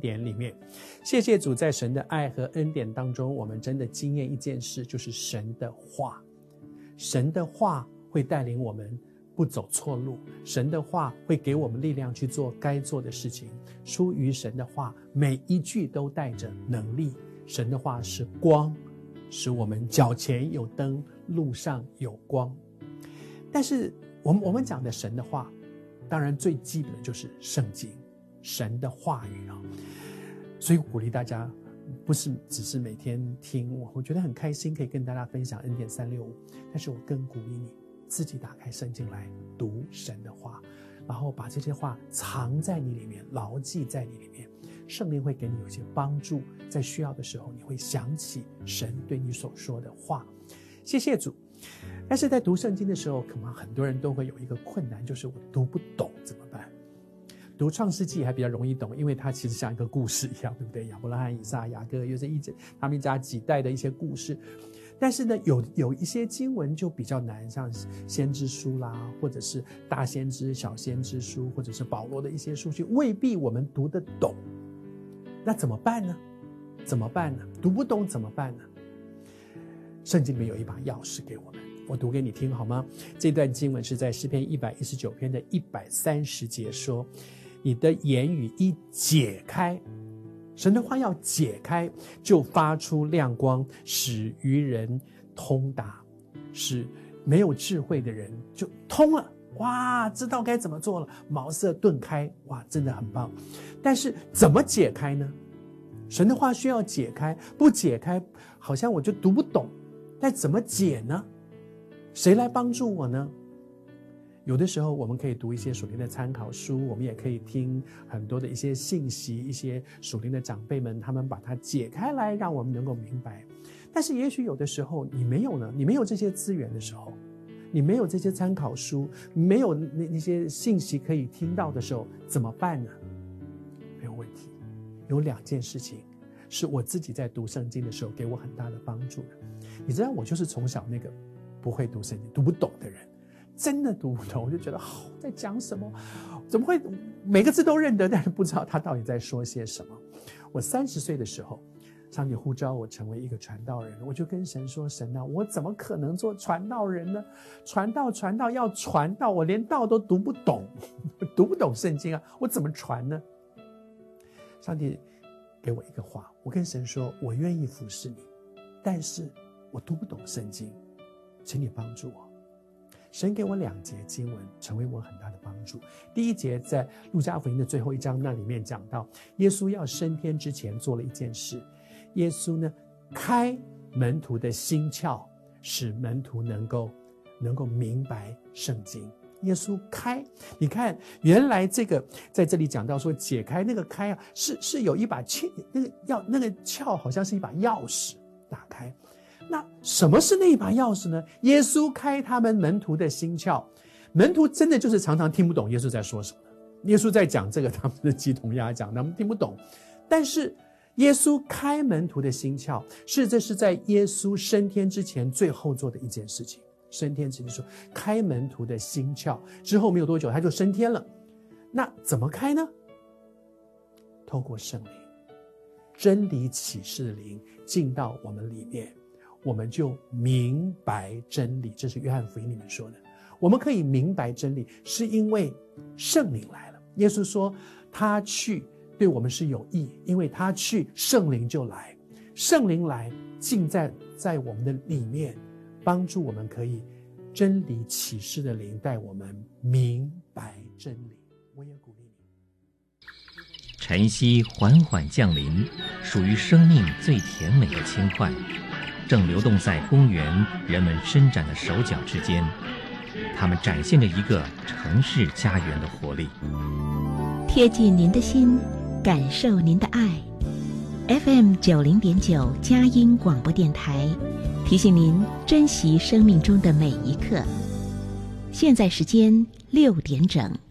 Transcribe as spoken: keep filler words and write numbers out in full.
典里面。谢谢主，在神的爱和恩典当中，我们真的经验一件事，就是神的话。神的话会带领我们不走错路，神的话会给我们力量去做该做的事情。出于神的话，每一句都带着能力。神的话是光，使我们脚前有灯，路上有光。但是我们我们讲的神的话，当然最基本的就是圣经，神的话语啊。所以鼓励大家，不是只是每天听，我我觉得很开心可以跟大家分享恩典三六五，但是我更鼓励你自己打开圣经来读神的话，然后把这些话藏在你里面，牢记在你里面。圣灵会给你有一些帮助，在需要的时候你会想起神对你所说的话。谢谢主。但是在读圣经的时候，可能很多人都会有一个困难，就是我读不懂怎么办？读创世纪还比较容易懂，因为它其实像一个故事一样，对不对？亚伯拉罕、以撒、雅各，又是一他们家几代的一些故事。但是呢，有有一些经文就比较难，像先知书啦，或者是大先知、小先知书，或者是保罗的一些书信，未必我们读得懂。那怎么办呢？怎么办呢？读不懂怎么办呢？圣经里面有一把钥匙给我们，我读给你听好吗？这段经文是在诗篇一百一十九篇的一百三十节说，你的言语一解开，神的话要解开，就发出亮光，使愚人通达，使没有智慧的人就通了。哇，知道该怎么做了，茅塞顿开，哇，真的很棒。但是怎么解开呢？神的话需要解开，不解开好像我就读不懂。但怎么解呢？谁来帮助我呢？有的时候我们可以读一些属灵的参考书，我们也可以听很多的一些信息，一些属灵的长辈们他们把它解开来，让我们能够明白。但是也许有的时候你没有呢，你没有这些资源的时候，你没有这些参考书，没有 那, 那些信息可以听到的时候，怎么办呢？没有问题，有两件事情是我自己在读圣经的时候给我很大的帮助的。你知道我就是从小那个不会读圣经读不懂的人，真的读不懂，我就觉得好、哦、在讲什么，怎么会每个字都认得，但是不知道他到底在说些什么。我三十岁的时候，上帝呼召我成为一个传道人，我就跟神说，神啊，我怎么可能做传道人呢？传道传道要传道，我连道都读不懂，读不懂圣经啊，我怎么传呢？上帝给我一个话，我跟神说，我愿意服侍你，但是我读不懂圣经，请你帮助我。神给我两节经文，成为我很大的帮助。第一节在路加福音的最后一章，那里面讲到耶稣要升天之前做了一件事，耶稣呢开门徒的心窍，使门徒能够能够明白圣经。耶稣开，你看原来这个在这里讲到说解开那个开啊，是是有一把窍，那个要那个窍好像是一把钥匙打开。那什么是那一把钥匙呢？耶稣开他们门徒的心窍，门徒真的就是常常听不懂耶稣在说什么。耶稣在讲这个，他们是鸡同鸭讲，他们听不懂。但是耶稣开门徒的心窍，是这是在耶稣升天之前最后做的一件事情。升天之前说开门徒的心窍，之后没有多久他就升天了。那怎么开呢？透过圣灵，真理启示的灵进到我们里面，我们就明白真理。这是约翰福音里面说的，我们可以明白真理是因为圣灵来了。耶稣说他去对我们是有益，因为他去圣灵就来，圣灵来进在在我们的里面，帮助我们可以真理启示的灵带我们明白真理。我也鼓励你， 晨曦缓缓降临，属于生命最甜美的轻快，正流动在公园人们伸展的手脚之间，它们展现着一个城市家园的活力。 贴近您的心，感受您的爱。F M 九零点九佳音广播电台提醒您珍惜生命中的每一刻。现在时间六点整。